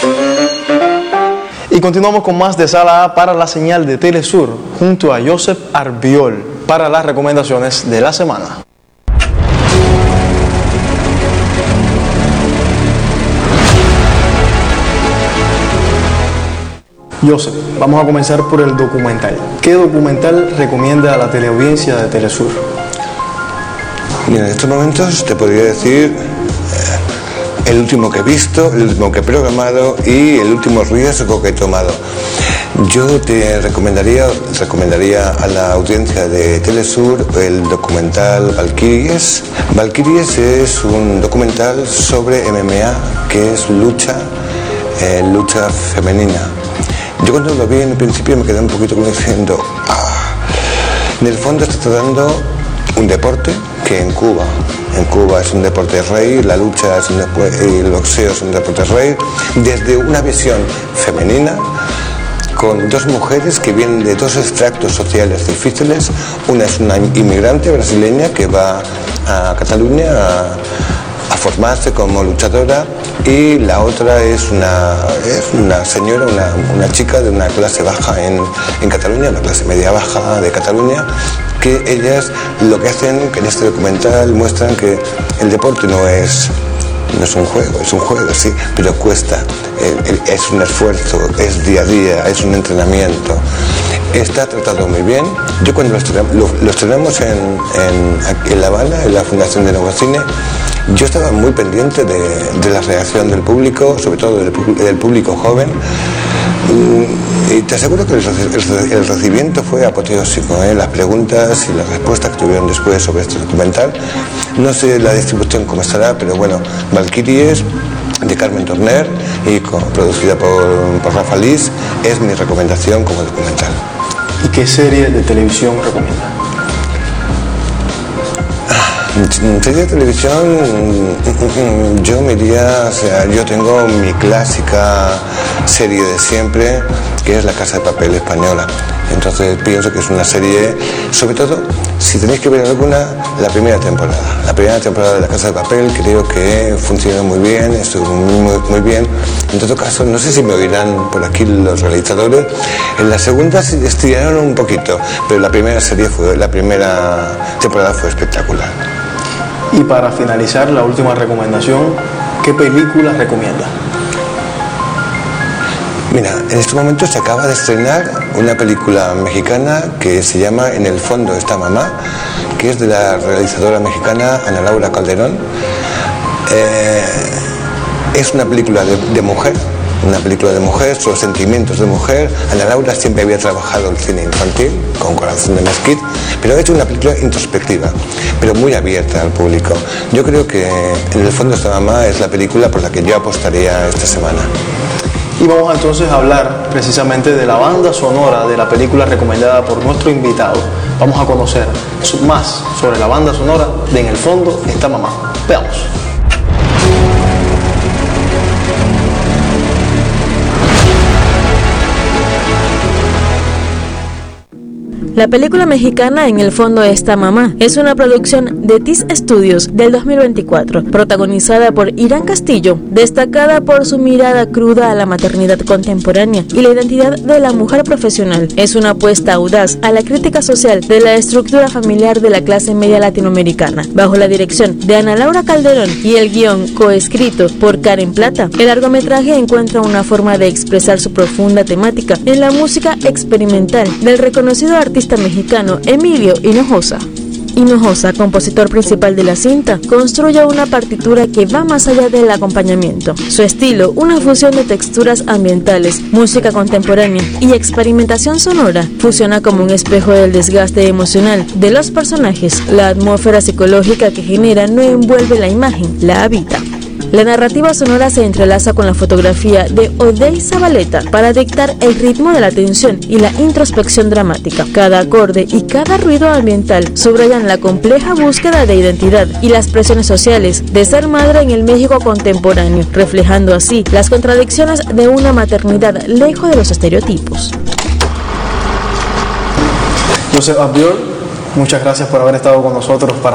Y continuamos con más de Sala A para la señal de Telesur, junto a Joseph Arbiol, para las recomendaciones de la semana. Joseph, vamos a comenzar por el documental. ¿Qué documental recomienda a la teleaudiencia de Telesur? Mira, en estos momentos te podría decir el último que he visto, el último que he programado y el último riesgo que he tomado. Yo te recomendaría a la audiencia de Telesur el documental Valkyries. Valkyries es un documental sobre MMA, que es lucha femenina. Yo cuando lo vi en el principio me quedé un poquito como diciendo, en el fondo está tratando un deporte que en Cuba es un deporte rey, la lucha y el boxeo es un deporte rey, desde una visión femenina, con dos mujeres que vienen de dos extractos sociales difíciles. Una es una inmigrante brasileña que va a Cataluña a formarse como luchadora, y la otra es una señora, una chica de una clase baja en Cataluña, una clase media baja de Cataluña, que ellas lo que hacen, que en este documental muestran que el deporte no es un juego, es un juego, sí, pero cuesta, es un esfuerzo, es día a día, es un entrenamiento. Está tratado muy bien. Yo cuando lo estrenamos en La Habana, en la Fundación de Nuevo Cine, yo estaba muy pendiente de la reacción del público, sobre todo del público joven, y te aseguro que el recibimiento fue apoteósico, las preguntas y las respuestas que tuvieron después sobre este documental. No sé la distribución cómo estará, pero bueno, Valkyries, de Carmen Torner y producida por Rafa Lis, es mi recomendación como documental. ¿Y qué serie de televisión recomienda? En serie de televisión yo me iría, yo tengo mi clásica serie de siempre, que es La Casa de Papel española. Entonces pienso que es una serie, sobre todo, si tenéis que ver alguna, la primera temporada. La primera temporada de La Casa de Papel creo que funcionó muy bien, estuvo muy bien. En todo caso, no sé si me oirán por aquí los realizadores. En la segunda se estiraron un poquito, pero la primera temporada fue espectacular. Y para finalizar, la última recomendación, ¿qué película recomienda? Mira, en este momento se acaba de estrenar una película mexicana que se llama En el fondo está mamá, que es de la realizadora mexicana Ana Laura Calderón. Es una película de mujer, sobre sentimientos de mujer. Ana Laura siempre había trabajado el cine infantil, con Corazón de Mesquite, pero ha hecho una película introspectiva, pero muy abierta al público. Yo creo que En el fondo está mamá es la película por la que yo apostaría esta semana. Y vamos entonces a hablar precisamente de la banda sonora de la película recomendada por nuestro invitado. Vamos a conocer más sobre la banda sonora de En el fondo está mamá. Veamos. La película mexicana En el fondo está mamá es una producción de TIS Studios del 2024, protagonizada por Irán Castillo, destacada por su mirada cruda a la maternidad contemporánea y la identidad de la mujer profesional. Es una apuesta audaz a la crítica social de la estructura familiar de la clase media latinoamericana, bajo la dirección de Ana Laura Calderón y el guión coescrito por Karen Plata. El largometraje encuentra una forma de expresar su profunda temática en la música experimental del reconocido artista mexicano Emilio Hinojosa. Hinojosa, compositor principal de la cinta, construye una partitura que va más allá del acompañamiento. Su estilo, una fusión de texturas ambientales, música contemporánea y experimentación sonora, fusiona como un espejo del desgaste emocional de los personajes. La atmósfera psicológica que genera no envuelve la imagen, la habita. La narrativa sonora se entrelaza con la fotografía de Odey Zabaleta para dictar el ritmo de la tensión y la introspección dramática. Cada acorde y cada ruido ambiental subrayan la compleja búsqueda de identidad y las presiones sociales de ser madre en el México contemporáneo, reflejando así las contradicciones de una maternidad lejos de los estereotipos. Joseph Arbiol, muchas gracias por haber estado con nosotros para